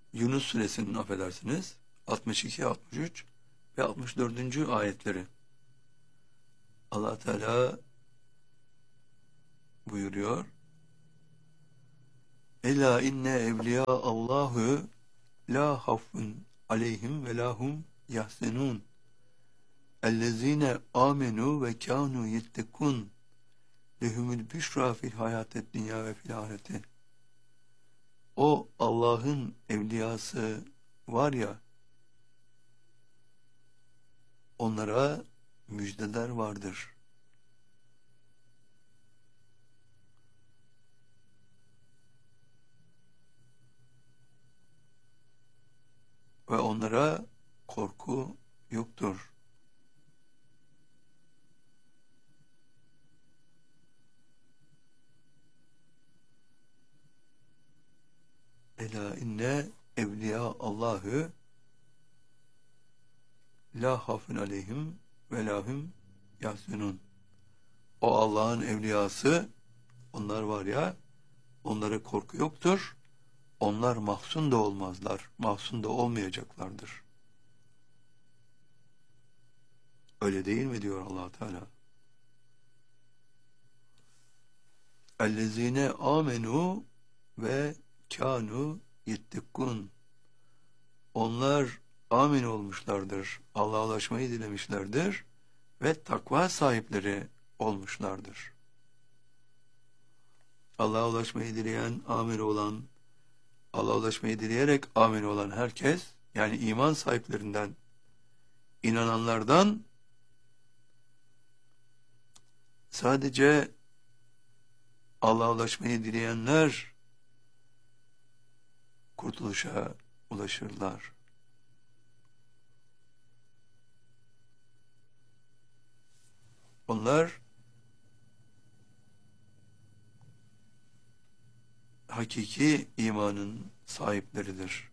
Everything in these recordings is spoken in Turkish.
Yunus suresinin affedersiniz 62, 63 ve 64. ayetleri. Allah Teala buyuruyor. Ela inne evliya Allahu la hafun aleyhim ve lahum yahzenun. Ellezine amenu ve kanu yettekun. Lehumul büşra fil hayatet dünya ve fil ahireti. O Allah'ın evliyası var ya, onlara müjdeler vardır. Ve onlara korku yoktur. Ela inne evliya Allahü la hafun aleyhim ve lahum yahzunun. O Allah'ın evliyası, onlar var ya, onlara korku yoktur. Onlar mahzun da olmazlar, mahzun da olmayacaklardır. Öyle değil mi diyor Allah Teala? Ellezine amenu ve kanu yettekun. Onlar amin olmuşlardır, Allah'a ulaşmayı dilemişlerdir ve takva sahipleri olmuşlardır. Allah'a ulaşmayı dileyen, amin olan, Allah'a ulaşmayı dileyerek amin olan herkes, yani iman sahiplerinden, inananlardan sadece Allah'a ulaşmayı dileyenler kurtuluşa ulaşırlar. Onlar hakiki imanın sahipleridir.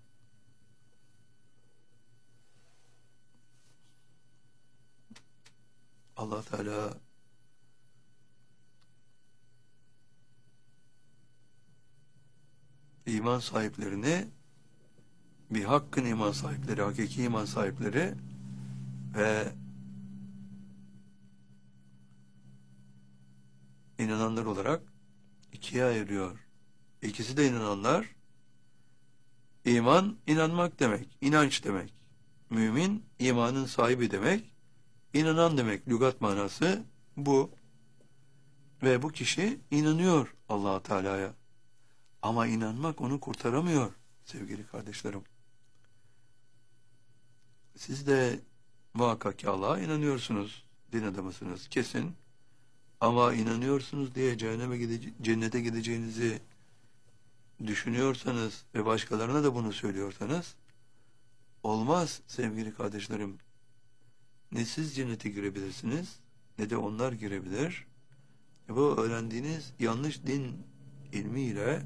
Allah Teala iman sahiplerini, bir hakkın iman sahipleri, hakiki iman sahipleri ve inananlar olarak ikiye ayırıyor. İkisi de inananlar. İman, inanmak demek, inanç demek. Mümin, imanın sahibi demek, inanan demek. Lügat manası bu. Ve bu kişi inanıyor Allah Teala'ya. Ama inanmak onu kurtaramıyor sevgili kardeşlerim. Siz de muhakkak ki Allah'a inanıyorsunuz. Din adamısınız kesin. Ama inanıyorsunuz diye cennete gideceğinizi düşünüyorsanız ve başkalarına da bunu söylüyorsanız olmaz sevgili kardeşlerim. Ne siz cennete girebilirsiniz ne de onlar girebilir. Bu öğrendiğiniz yanlış din ilmiyle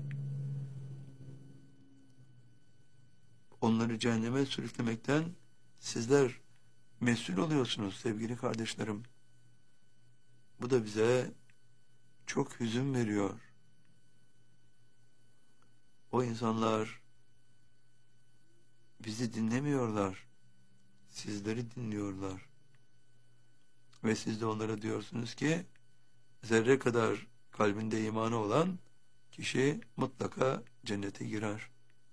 onları cehenneme sürüklemekten sizler mesul oluyorsunuz sevgili kardeşlerim. Bu da bize çok hüzün veriyor. O insanlar bizi dinlemiyorlar. Sizleri dinliyorlar. Ve siz de onlara diyorsunuz ki zerre kadar kalbinde imanı olan kişi mutlaka cennete girer.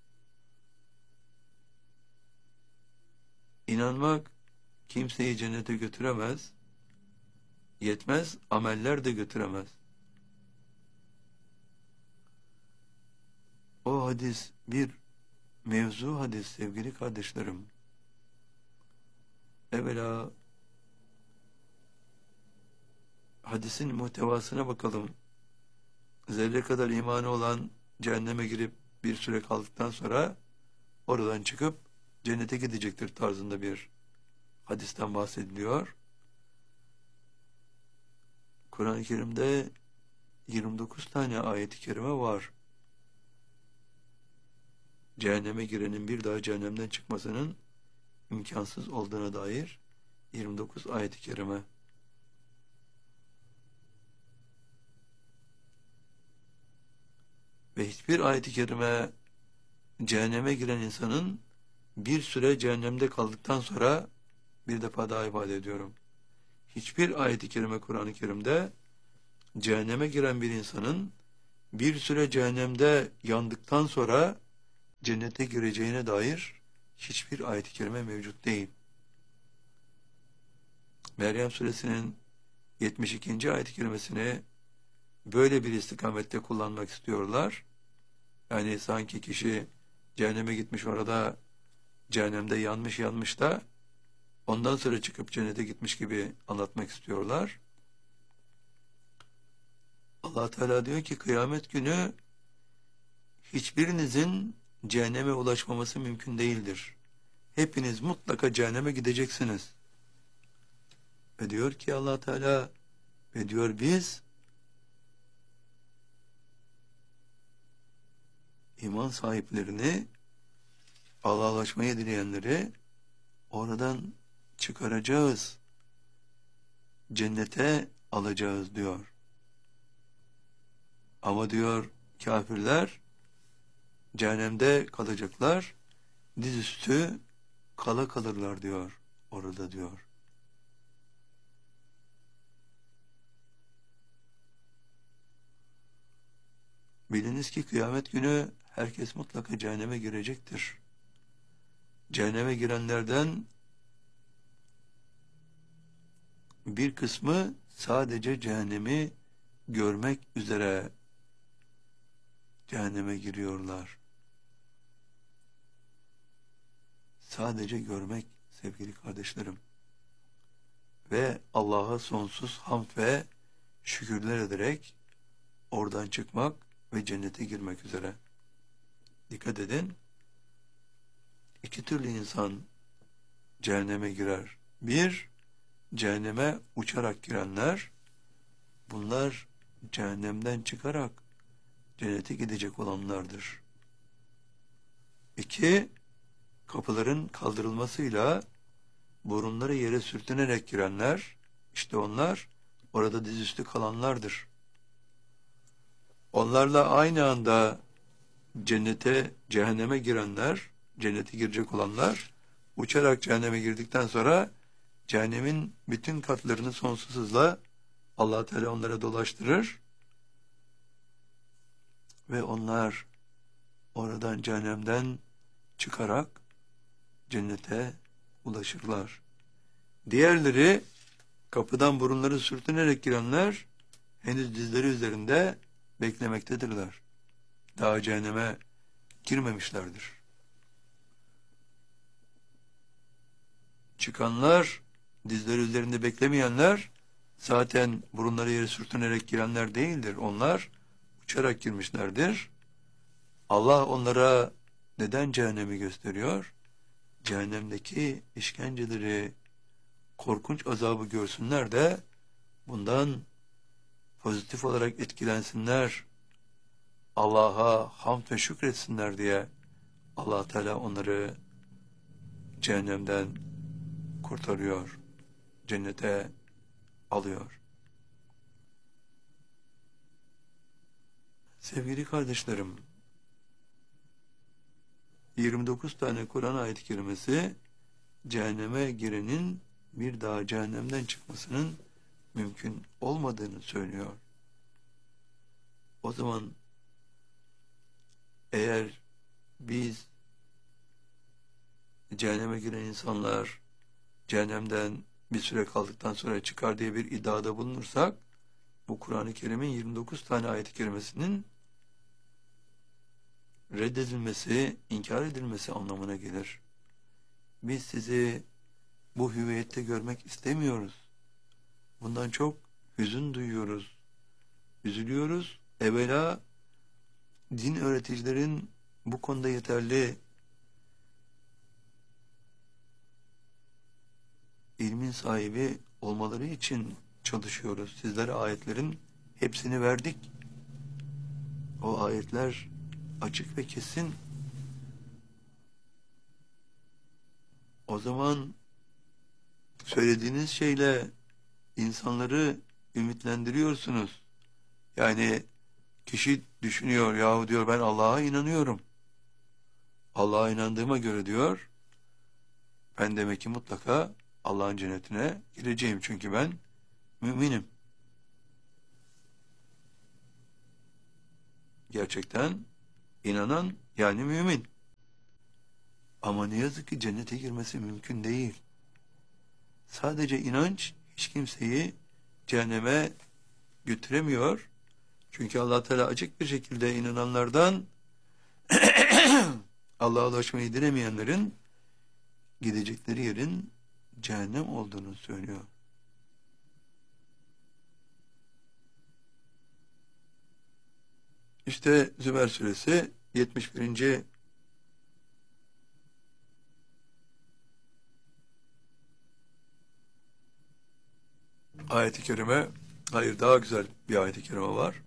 İnanmak kimseyi cennete götüremez. Yetmez, ameller de götüremez. O hadis bir mevzu hadis sevgili kardeşlerim. Evvela hadisin muhtevasına bakalım. Zerre kadar imanı olan cehenneme girip bir süre kaldıktan sonra oradan çıkıp cennete gidecektir tarzında bir hadisten bahsediliyor. Kur'an-ı Kerim'de 29 tane ayet-i kerime var. Cehenneme girenin bir daha cehennemden çıkmasının imkansız olduğuna dair 29 ayet-i kerime. Ve hiçbir ayet-i kerime cehenneme giren insanın bir süre cehennemde kaldıktan sonra, bir defa daha ifade ediyorum, hiçbir ayet-i kerime Kur'an-ı Kerim'de cehenneme giren bir insanın bir süre cehennemde yandıktan sonra cennete gireceğine dair hiçbir ayet-i kerime mevcut değil. Meryem suresinin 72. ayet-i kerimesini böyle bir istikamette kullanmak istiyorlar. Yani sanki kişi cehenneme gitmiş, orada cehennemde yanmış da ondan sonra çıkıp cennete gitmiş gibi anlatmak istiyorlar. Allah Teala diyor ki kıyamet günü hiçbirinizin cehenneme ulaşmaması mümkün değildir. Hepiniz mutlaka cehenneme gideceksiniz. Ve diyor ki Allah Teala, ve diyor biz iman sahiplerini, Allah'a ulaşmayı dileyenleri oradan çıkaracağız, cennete alacağız diyor. Ama diyor kafirler cehennemde kalacaklar, dizüstü kalırlar diyor orada diyor. Biliniz ki kıyamet günü herkes mutlaka cehenneme girecektir. Cehenneme girenlerden bir kısmı sadece cehennemi görmek üzere cehenneme giriyorlar. Sadece görmek sevgili kardeşlerim. Ve Allah'a sonsuz hamd ve şükürler ederek oradan çıkmak ve cennete girmek üzere. Dikkat edin. İki türlü insan cehenneme girer. Bir, cehenneme uçarak girenler. Bunlar cehennemden çıkarak cennete gidecek olanlardır. İki, kapıların kaldırılmasıyla burunları yere sürtünerek girenler, işte onlar orada dizüstü kalanlardır. Onlarla aynı anda cehenneme girenler, cennete girecek olanlar, uçarak cehenneme girdikten sonra cehennemin bütün katlarını sonsuz hızla Allah Teala onlara dolaştırır ve onlar oradan cehennemden çıkarak cennete ulaşırlar. Diğerleri, kapıdan burunları sürtünerek girenler henüz dizleri üzerinde beklemektedirler. Daha cehenneme girmemişlerdir. Çıkanlar, dizleri üzerinde beklemeyenler zaten burunları yere sürtünerek girenler değildir. Onlar uçarak girmişlerdir. Allah onlara neden cehennemi gösteriyor? Cehennemdeki işkenceleri, korkunç azabı görsünler de bundan pozitif olarak etkilensinler, Allah'a hamd ve şükretsinler diye Allah Teala onları cehennemden kurtarıyor, cennete alıyor. Sevgili kardeşlerim, 29 tane Kur'an ayet-i kerimesi cehenneme girenin bir daha cehennemden çıkmasının mümkün olmadığını söylüyor. O zaman eğer biz cehenneme giren insanlar cehennemden bir süre kaldıktan sonra çıkar diye bir iddiada bulunursak, bu Kur'an-ı Kerim'in 29 tane ayet-i kerimesinin reddedilmesi, inkar edilmesi anlamına gelir. Biz sizi bu hüviyette görmek istemiyoruz. Bundan çok hüzün duyuyoruz, üzülüyoruz. Evvela din öğreticilerin bu konuda yeterli ilmin sahibi olmaları için çalışıyoruz. Sizlere ayetlerin hepsini verdik. O ayetler açık ve kesin. O zaman söylediğiniz şeyle insanları ümitlendiriyorsunuz. Yani kişi düşünüyor, yahu diyor ben Allah'a inanıyorum. Allah'a inandığıma göre diyor, ben demek ki mutlaka Allah'ın cennetine gireceğim çünkü ben müminim. Gerçekten inanan yani mümin. Ama ne yazık ki cennete girmesi mümkün değil. Sadece inanç hiç kimseyi cehenneme götüremiyor. Çünkü Allah Teala açık bir şekilde inananlardan Allah'a ulaşmayı dilemeyenlerin gidecekleri yerin cehennem olduğunu söylüyor. İşte Zümer suresi 71. ayet-i kerime, hayır daha güzel bir ayet-i kerime var.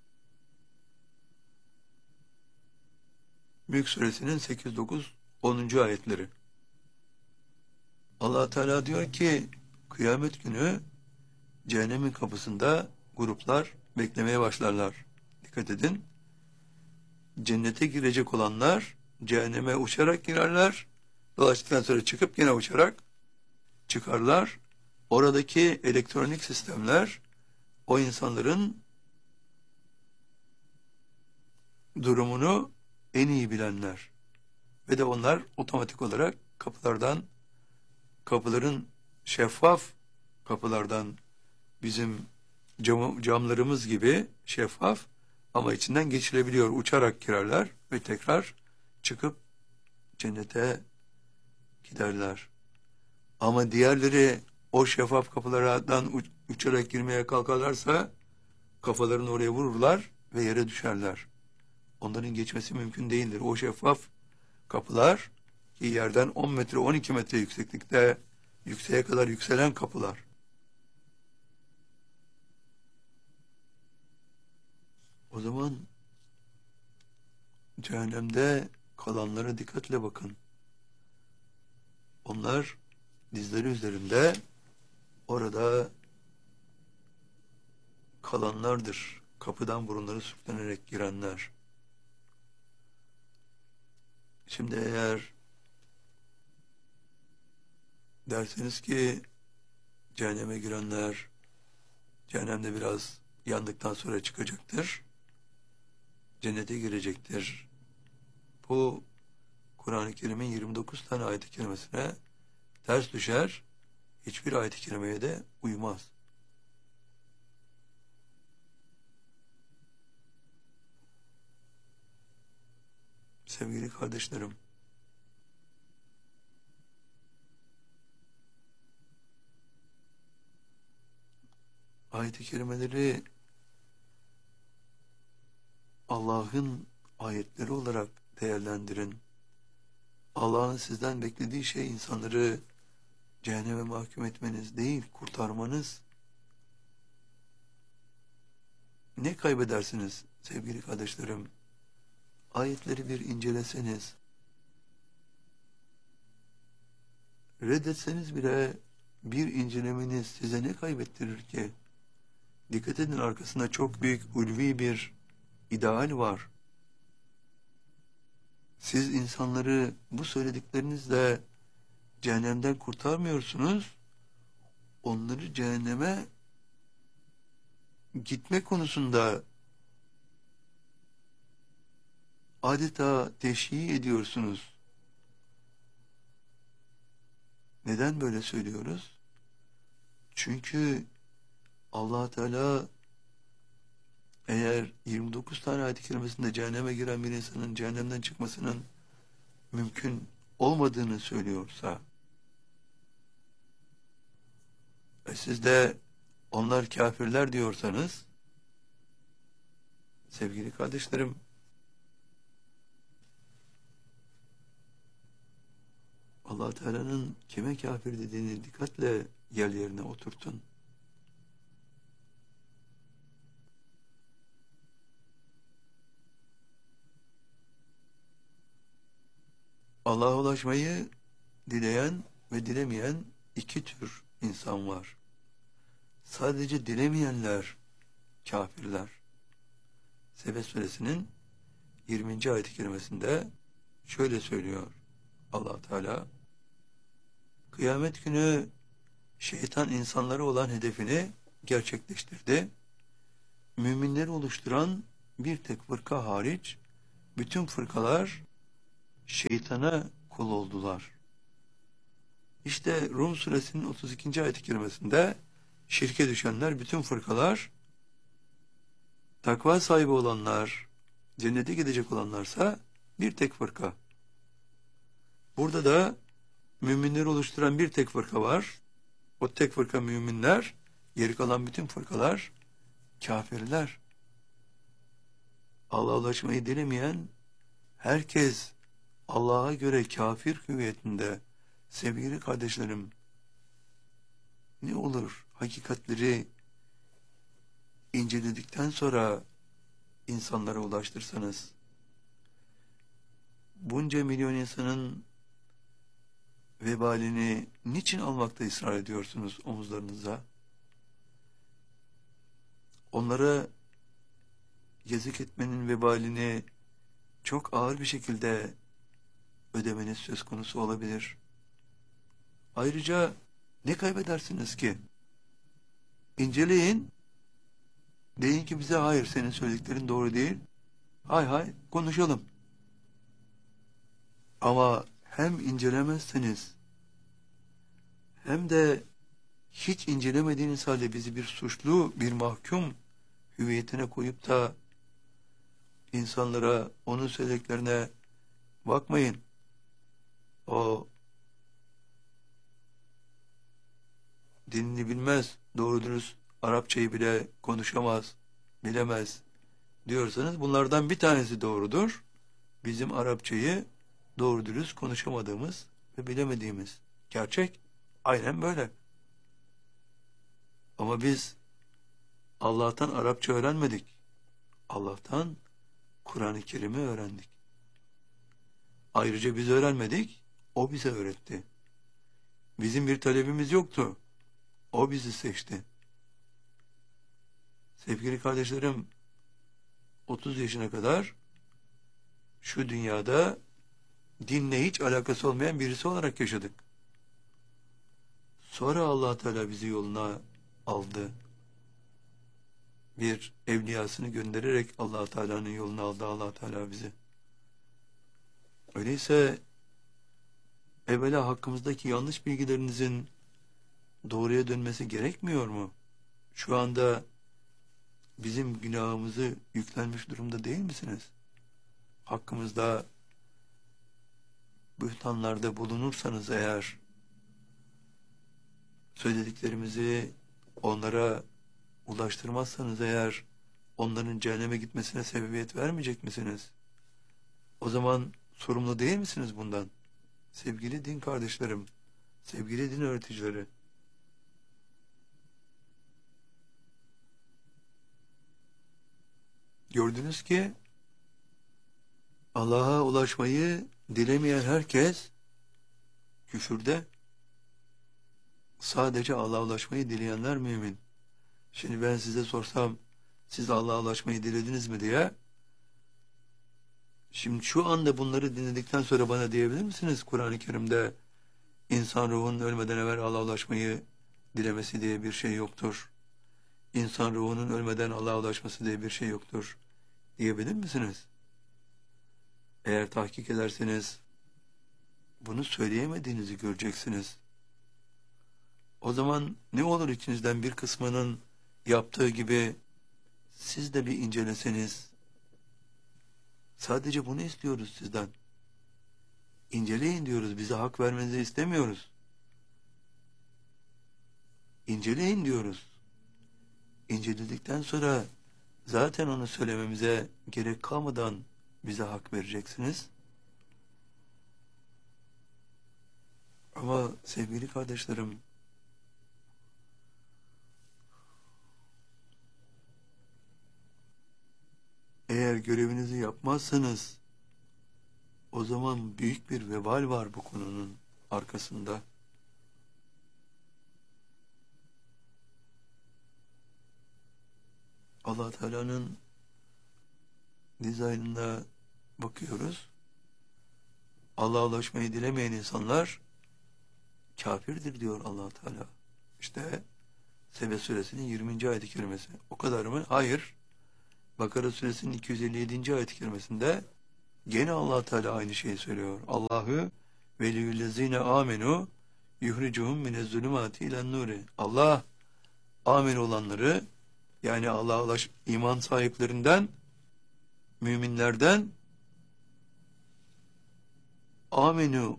Mülk suresinin 8, 9, 10. ayetleri. Allah Teala diyor ki kıyamet günü cehennemin kapısında gruplar beklemeye başlarlar. Dikkat edin. Cennete girecek olanlar cehenneme uçarak girerler. Dolaştıktan sonra çıkıp yine uçarak çıkarlar. Oradaki elektronik sistemler o insanların durumunu en iyi bilenler. Ve de onlar otomatik olarak kapıların şeffaf kapılardan bizim camlarımız gibi şeffaf ama içinden geçilebiliyor. Uçarak girerler ve tekrar çıkıp cennete giderler. Ama diğerleri o şeffaf kapılardan uçarak girmeye kalkarlarsa kafalarını oraya vururlar ve yere düşerler. Onların geçmesi mümkün değildir. O şeffaf kapılar ki yerden 10 metre 12 metre yükseklikte yükseğe kadar yükselen kapılar. O zaman cehennemde kalanlara dikkatle bakın. Onlar dizleri üzerinde orada kalanlardır. Kapıdan burunları sürtlenerek girenler. Şimdi eğer derseniz ki cehenneme girenler cehennemde biraz yandıktan sonra çıkacaktır. Cennete girecektir. Bu Kur'an-ı Kerim'in 29 tane ayet-i kerimesine ters düşer. Hiçbir ayet-i kerimeye de uymaz. Sevgili kardeşlerim, ayet-i kerimeleri Allah'ın ayetleri olarak değerlendirin. Allah'ın sizden beklediği şey insanları cehenneme mahkum etmeniz değil, kurtarmanız. Ne kaybedersiniz sevgili kardeşlerim? Ayetleri bir inceleseniz, reddetseniz bile bir incelemeniz size ne kaybettirir ki? Dikkat edin, arkasında çok büyük ulvi bir ideal var. Siz insanları bu söylediklerinizle cehennemden kurtarmıyorsunuz. Onları cehenneme gitme konusunda adeta teşhis ediyorsunuz. Neden böyle söylüyoruz? Çünkü Allah Teala eğer 29 tane ayet-i kerimesinde cehenneme giren bir insanın cehennemden çıkmasının mümkün olmadığını söylüyorsa siz de onlar kafirler diyorsanız sevgili kardeşlerim, Allah Teala'nın kime kafir dediğini dikkatle yerlerine oturtun. Allah'a ulaşmayı dileyen ve dilemeyen iki tür insan var. Sadece dilemeyenler kafirler. Sebe suresinin 20. ayet-i kerimesinde şöyle söylüyor Allah Teala. Kıyamet günü şeytan insanlara olan hedefini gerçekleştirdi. Müminleri oluşturan bir tek fırka hariç bütün fırkalar şeytana kul oldular. İşte Rum suresinin 32. ayet-i kerimesinde şirke düşenler, bütün fırkalar, takva sahibi olanlar, cennete gidecek olanlarsa bir tek fırka. Burada da müminleri oluşturan bir tek fırka var. O tek fırka müminler, geri kalan bütün fırkalar kafirler. Allah'a ulaşmayı dilemeyen herkes Allah'a göre kafir hüviyetinde. Sevgili kardeşlerim, ne olur hakikatleri inceledikten sonra insanlara ulaştırsanız, bunca milyon insanın vebalini niçin almakta ısrar ediyorsunuz omuzlarınıza? Onlara yazık etmenin vebalini çok ağır bir şekilde ödemeniz söz konusu olabilir. Ayrıca ne kaybedersiniz ki? İnceleyin, deyin ki bize hayır, senin söylediklerin doğru değil. Hay hay konuşalım. Ama hem incelemezseniz hem de hiç incelemediğiniz halde bizi bir suçlu, bir mahkum hüviyetine koyup da insanlara onun söylediklerine bakmayın. O dinini bilmez, doğru dürüst Arapçayı bile konuşamaz, bilemez diyorsanız bunlardan bir tanesi doğrudur. Bizim Arapçayı doğru dürüst konuşamadığımız ve bilemediğimiz gerçek. Aynen böyle. Ama biz Allah'tan Arapça öğrenmedik. Allah'tan Kur'an-ı Kerim'i öğrendik. Ayrıca biz öğrenmedik, o bize öğretti. Bizim bir talebimiz yoktu. O bizi seçti. Sevgili kardeşlerim, 30 yaşına kadar şu dünyada dinle hiç alakası olmayan birisi olarak yaşadık. Sonra Allah Teala bizi yoluna aldı. Bir evliyasını göndererek Allah Teala'nın yoluna aldı Allah Teala bizi. Öyleyse evvela hakkımızdaki yanlış bilgilerinizin doğruya dönmesi gerekmiyor mu? Şu anda bizim günahımızı yüklenmiş durumda değil misiniz? Hakkımızda bühtanlarda bulunursanız eğer, söylediklerimizi onlara ulaştırmazsanız eğer, onların cehenneme gitmesine sebebiyet vermeyecek misiniz? O zaman sorumlu değil misiniz bundan? Sevgili din kardeşlerim, sevgili din öğreticileri, gördünüz ki Allah'a ulaşmayı dilemeyen herkes küfürde, sadece Allah'a ulaşmayı dileyenler mümin. Şimdi ben size sorsam, siz Allah'a ulaşmayı dilediniz mi diye, şimdi şu anda bunları dinledikten sonra bana diyebilir misiniz Kur'an-ı Kerim'de insan ruhunun ölmeden evvel Allah'a ulaşmayı dilemesi diye bir şey yoktur. İnsan ruhunun ölmeden Allah'a ulaşması diye bir şey yoktur diyebilir misiniz? Eğer tahkik ederseniz bunu söyleyemediğinizi göreceksiniz. O zaman ne olur içinizden bir kısmının yaptığı gibi siz de bir inceleseniz. Sadece bunu istiyoruz sizden. İnceleyin diyoruz, bize hak vermenizi istemiyoruz. İnceleyin diyoruz. İnceledikten sonra zaten onu söylememize gerek kalmadan bize hak vereceksiniz. Ama sevgili kardeşlerim, eğer görevinizi yapmazsanız o zaman büyük bir vebal var bu konunun arkasında. Allah Teala'nın dizaynına bakıyoruz. Allah'a ulaşmayı dilemeyen insanlar kafirdir diyor Allah Teala. İşte Sebe suresinin 20. ayet-i kerimesi. O kadar mı? Hayır. Bakara suresinin 257. ayet-i kerimesinde gene Allah Teala aynı şeyi söylüyor. Allahu veliyyüllezine amenu yuhricuhum minezzulümati ilen nuri. Allah amin olanları, yani Allah'a iman sahiplerinden, müminlerden aminu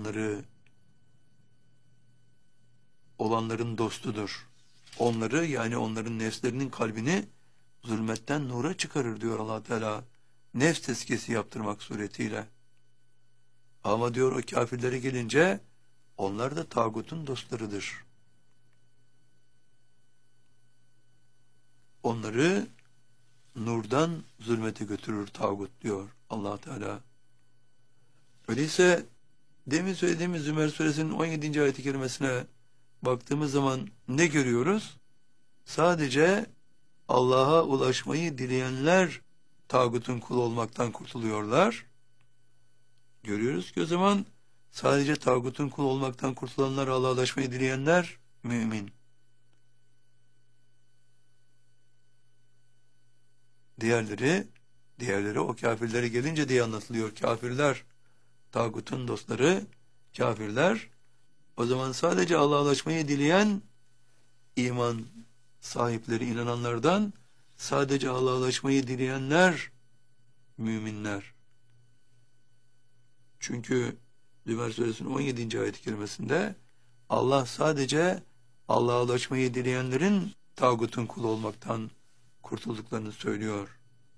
olanların dostudur. Onları, yani onların nefslerinin kalbini zulmetten nura çıkarır diyor Allah Teala. Nefs tezkiyesi yaptırmak suretiyle. Ama diyor o kafirlere gelince onlar da tağutun dostlarıdır. Onları nurdan zulmete götürür tağut diyor Allah Teala. Öyleyse demin söylediğimiz Zümer suresinin 17. ayet-i kerimesine baktığımız zaman ne görüyoruz? Sadece Allah'a ulaşmayı dileyenler tağutun kulu olmaktan kurtuluyorlar. Görüyoruz ki o zaman sadece tağutun kulu olmaktan kurtulanlar, Allah'a ulaşmayı dileyenler mümin. Diğerleri o kafirlere gelince diye anlatılıyor. Kafirler, tağutun dostları, kafirler. O zaman sadece Allah'a ulaşmayı dileyen iman sahipleri, inananlardan sadece Allah'a ulaşmayı dileyenler müminler. Çünkü Zümer suresinin 17. ayet-i kerimesinde Allah sadece Allah'a ulaşmayı dileyenlerin tağutun kulu olmaktan kurtulduklarını söylüyor.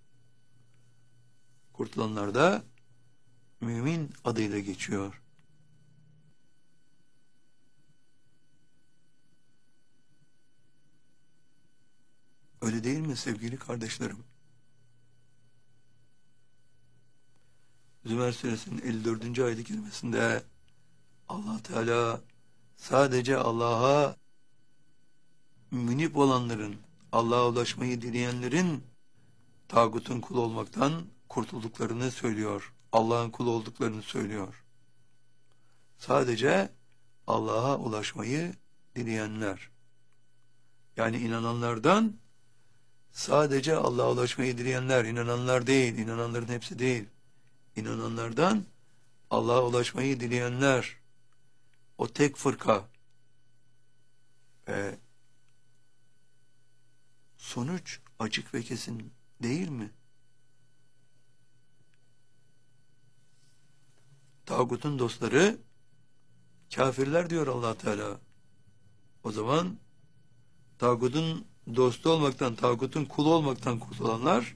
Kurtulanlar da mümin adıyla geçiyor. Öyle değil mi sevgili kardeşlerim? Zümer suresinin 54. ayet-i kerimesinde Allah Teala sadece Allah'a münip olanların, Allah'a ulaşmayı dileyenlerin tağutun kulu olmaktan kurtulduklarını söylüyor. Allah'ın kulu olduklarını söylüyor. Sadece Allah'a ulaşmayı dileyenler. Yani inananlardan sadece Allah'a ulaşmayı dileyenler, inananlar değil, inananların hepsi değil. İnananlardan Allah'a ulaşmayı dileyenler, o tek fırka. Sonuç açık ve kesin değil mi? Tağutun dostları kafirler diyor Allah Teala. O zaman tağutun dostu olmaktan, tağutun kulu olmaktan kurtulanlar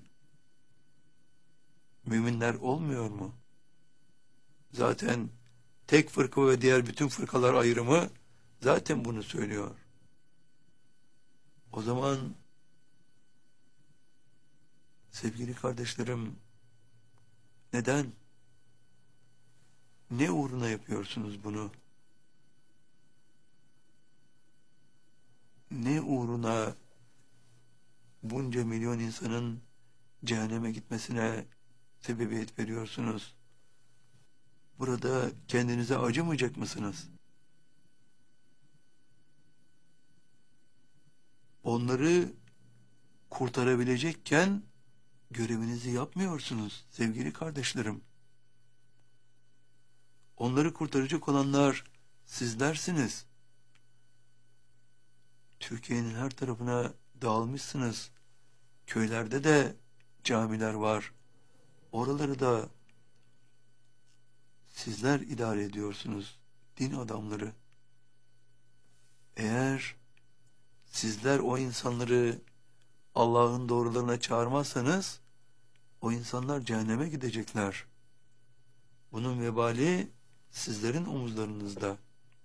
müminler olmuyor mu? Zaten tek fırka ve diğer bütün fırkalar ayrımı zaten bunu söylüyor. O zaman sevgili kardeşlerim, neden? Ne uğruna yapıyorsunuz bunu? Ne uğruna bunca milyon insanın cehenneme gitmesine sebebiyet veriyorsunuz? Burada kendinize acımayacak mısınız? Onları kurtarabilecekken görevinizi yapmıyorsunuz sevgili kardeşlerim. Onları kurtaracak olanlar sizlersiniz. Türkiye'nin her tarafına dağılmışsınız. Köylerde de camiler var. Oraları da sizler idare ediyorsunuz, din adamları. Eğer sizler o insanları Allah'ın doğrularına çağırmazsanız, o insanlar cehenneme gidecekler. Bunun vebali sizlerin omuzlarınızda.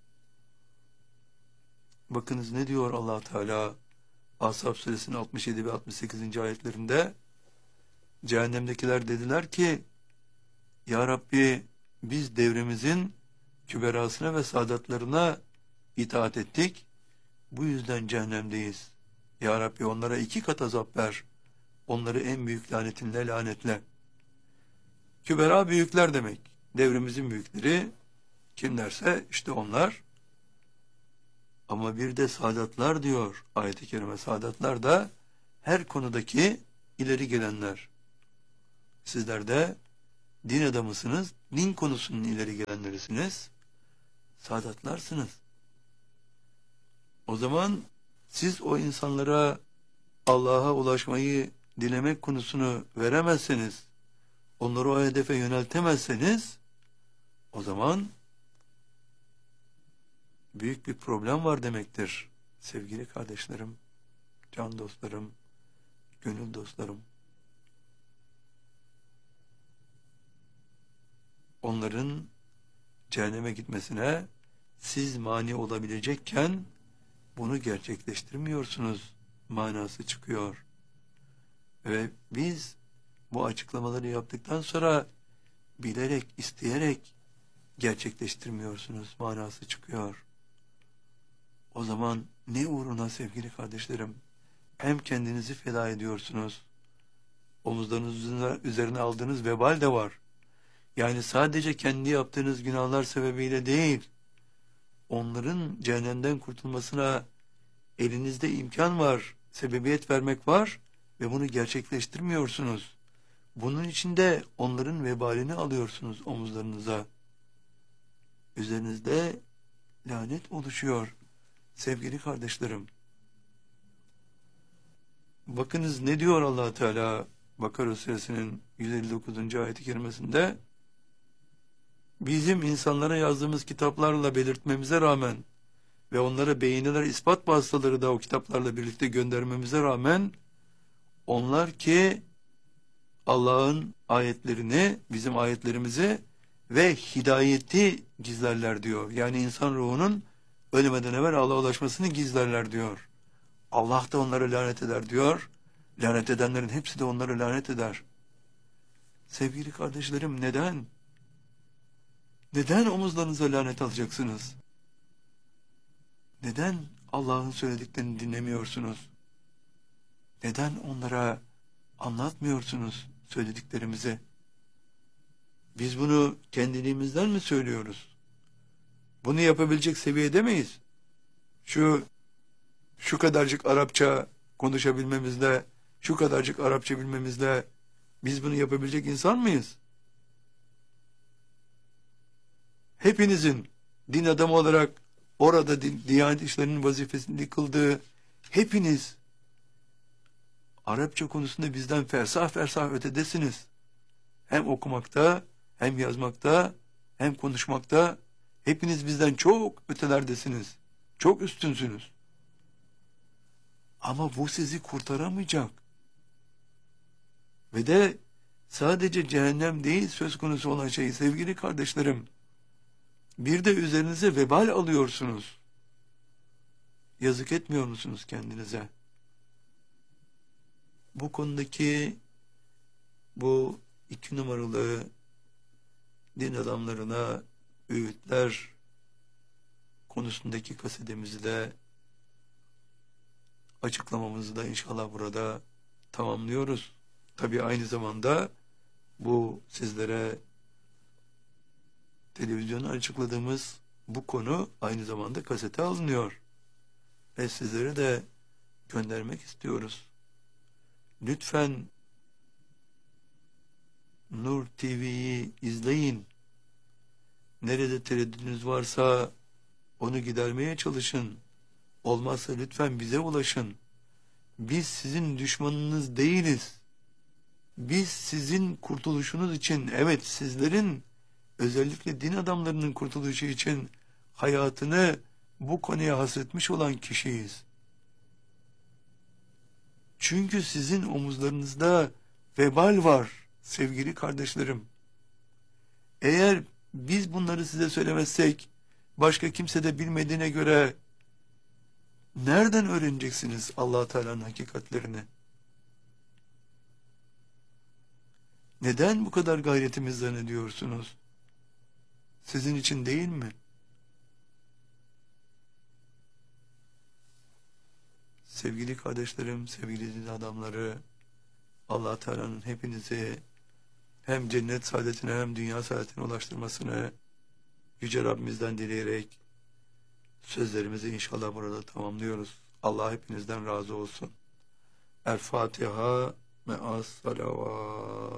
Bakınız ne diyor Allah Teala Ashab suresinin 67 ve 68. ayetlerinde. Cehennemdekiler dediler ki, Ya Rabbi, biz devrimizin küberasına ve saadatlarına itaat ettik. Bu yüzden cehennemdeyiz. Ya Rabbi, onlara 2 kat azap ver. Onları en büyük lanetinle lanetle. Kübera büyükler demek. devrimizin büyükleri kimlerse işte onlar. Ama bir de saadatlar diyor ayet-i kerime. Saadatlar da her konudaki ileri gelenler. Sizler de din adamısınız, din konusunun ileri gelenlerisiniz, saadatlarsınız. O zaman siz o insanlara Allah'a ulaşmayı dilemek konusunu veremezseniz, onları o hedefe yöneltemezseniz, o zaman büyük bir problem var demektir. Sevgili kardeşlerim, can dostlarım, gönül dostlarım. Onların cehenneme gitmesine siz mani olabilecekken bunu gerçekleştirmiyorsunuz manası çıkıyor. Ve biz bu açıklamaları yaptıktan sonra bilerek, isteyerek gerçekleştirmiyorsunuz manası çıkıyor. O zaman ne uğruna sevgili kardeşlerim? Hem kendinizi feda ediyorsunuz, omuzlarınız üzerine aldığınız vebal de var. Yani sadece kendi yaptığınız günahlar sebebiyle değil, onların cehennemden kurtulmasına elinizde imkan var, sebebiyet vermek var ve bunu gerçekleştirmiyorsunuz. Bunun için de onların vebalini alıyorsunuz omuzlarınıza. Üzerinizde lanet oluşuyor sevgili kardeşlerim. Bakınız ne diyor Allah Teala Bakara suresinin 159. ayet-i kerimesinde? Bizim insanlara yazdığımız kitaplarla belirtmemize rağmen ve onlara beyineler ispat vasıtaları da o kitaplarla birlikte göndermemize rağmen onlar ki Allah'ın ayetlerini, bizim ayetlerimizi ve hidayeti gizlerler diyor. Yani insan ruhunun ölmeden evvel Allah'a ulaşmasını gizlerler diyor. Allah da onları lanet eder diyor. Lanet edenlerin hepsi de onları lanet eder. Sevgili kardeşlerim, neden? Neden omuzlarınıza lanet alacaksınız? Neden Allah'ın söylediklerini dinlemiyorsunuz? Neden onlara anlatmıyorsunuz söylediklerimizi? Biz bunu kendiliğimizden mi söylüyoruz? Bunu yapabilecek seviyede miyiz? Şu kadarcık Arapça konuşabilmemizle, şu kadarcık Arapça bilmemizle biz bunu yapabilecek insan mıyız? Hepinizin din adamı olarak orada Diyanet İşleri'nin vazifesini kıldığı hepiniz Arapça konusunda bizden fersah fersah ötedesiniz. Hem okumakta, hem yazmakta, hem konuşmakta hepiniz bizden çok ötelerdesiniz. Çok üstünsünüz. Ama bu sizi kurtaramayacak. Ve de sadece cehennem değil söz konusu olan şey sevgili kardeşlerim. Bir de üzerinize vebal alıyorsunuz. Yazık etmiyor musunuz kendinize? Bu konudaki bu 2 numaralı din adamlarına öğütler konusundaki kasedemizi de açıklamamızı da inşallah burada tamamlıyoruz. Tabii aynı zamanda bu sizlere televizyonda açıkladığımız bu konu aynı zamanda kasete alınıyor. Ve sizlere de göndermek istiyoruz. Lütfen Nur TV'yi izleyin. Nerede tereddütünüz varsa onu gidermeye çalışın. Olmazsa lütfen bize ulaşın. Biz sizin düşmanınız değiliz. Biz sizin kurtuluşunuz için, evet sizlerin özellikle din adamlarının kurtuluşu için hayatını bu konuya hasretmiş olan kişiyiz. Çünkü sizin omuzlarınızda vebal var sevgili kardeşlerim. Eğer biz bunları size söylemezsek, başka kimse de bilmediğine göre nereden öğreneceksiniz Allah Teala'nın hakikatlerini? Neden bu kadar gayretimiz zannediyorsunuz? Sizin için değil mi? Sevgili kardeşlerim, sevgili din adamları, Allah Teala'nın hepinizi hem cennet saadetine hem dünya saadetine ulaştırmasını Yüce Rabbimizden dileyerek sözlerimizi inşallah burada tamamlıyoruz. Allah hepinizden razı olsun. El Fatiha me'as salavat.